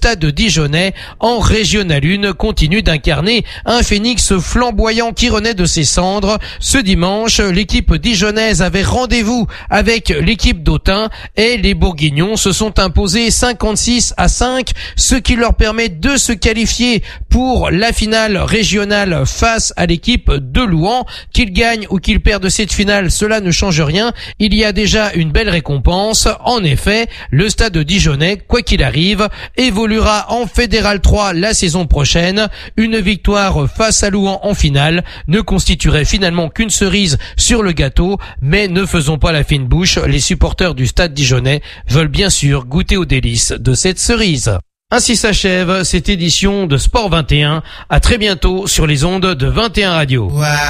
stade dijonnais en Régional 1 continue d'incarner un phénix flamboyant qui renaît de ses cendres. Ce dimanche, l'équipe dijonnaise avait rendez-vous avec l'équipe d'Autun et les Bourguignons se sont imposés 56-5, ce qui leur permet de se qualifier pour la finale régionale face à l'équipe de Louhans. Qu'ils gagnent ou qu'ils perdent cette finale, cela ne change rien. Il y a déjà une belle récompense. En effet, le stade dijonnais, quoi qu'il arrive, évoluera en Fédéral 3 la saison prochaine. Une victoire face à Louhans en finale ne constituerait finalement qu'une cerise sur le gâteau, mais ne faisons pas la fine bouche. Les supporters du stade dijonnais veulent bien sûr goûter aux délices de cette cerise. Ainsi s'achève cette édition de Sport 21. À très bientôt sur les ondes de 21 Radio.